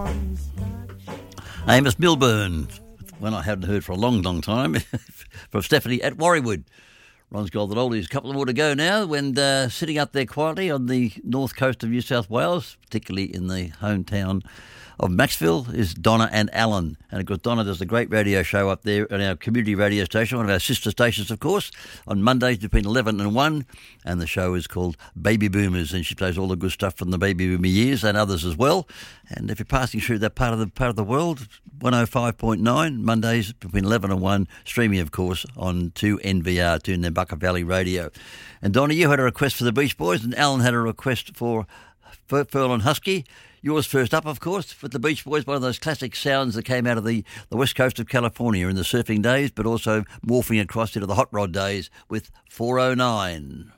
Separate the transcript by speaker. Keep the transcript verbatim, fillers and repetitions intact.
Speaker 1: Amos Milburn, one I hadn't heard for a long, long time, from Stephanie at Warriewood. Ron's Golden Oldies, a couple more to go now, when uh, sitting up there quietly on the north coast of New South Wales, particularly in the hometown of Maxville, is Donna and Alan. And of course, Donna does a great radio show up there on our community radio station, one of our sister stations, of course, on Mondays between eleven and one. And the show is called Baby Boomers, and she plays all the good stuff from the baby boomer years and others as well. And if you're passing through that part of the part of the world, one oh five point nine, Mondays between eleven and one, streaming, of course, on two N V R, two Nambucca Valley Radio. And Donna, you had a request for the Beach Boys, and Alan had a request for Furlong Husky. Yours first up, of course, with the Beach Boys, one of those classic sounds that came out of the, the west coast of California in the surfing days, but also morphing across into the hot rod days with four oh nine.